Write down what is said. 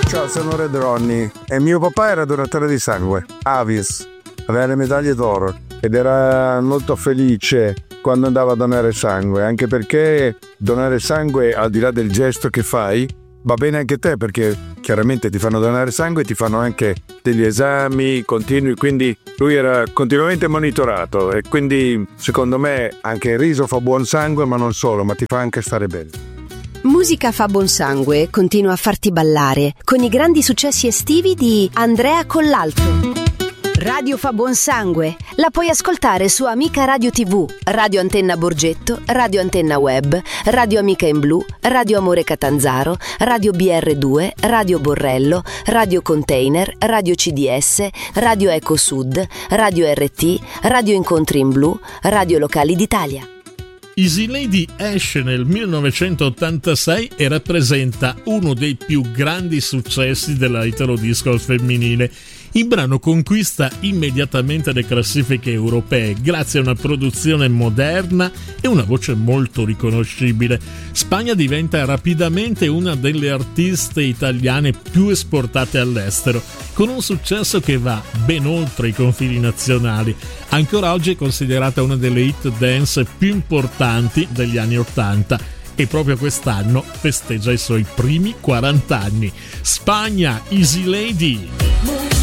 Ciao, sono Red Ronnie e mio papà era donatore di sangue, Avis, aveva le medaglie d'oro ed era molto felice quando andava a donare sangue, anche perché donare sangue, al di là del gesto che fai, va bene anche te, perché chiaramente ti fanno donare sangue e ti fanno anche degli esami continui, quindi lui era continuamente monitorato e quindi secondo me anche il riso fa buon sangue, ma non solo, ma ti fa anche stare bene. Musica fa buon sangue continua a farti ballare con i grandi successi estivi di Andrea Collalto. Radio fa buon sangue la puoi ascoltare su Amica Radio TV, Radio Antenna Borgetto, Radio Antenna Web, Radio Amica in Blu, Radio Amore Catanzaro, Radio BR2, Radio Borrello, Radio Container, Radio CDS, Radio Eco Sud, Radio RT, Radio Incontri in Blu, Radio Locali d'Italia. Easy Lady esce nel 1986 e rappresenta uno dei più grandi successi della italo disco femminile. Il brano conquista immediatamente le classifiche europee grazie a una produzione moderna e una voce molto riconoscibile. Spagna diventa rapidamente una delle artiste italiane più esportate all'estero, con un successo che va ben oltre i confini nazionali. Ancora oggi è considerata una delle hit dance più importanti degli anni '80 e proprio quest'anno festeggia i suoi primi 40 anni. Spagna, Easy Lady.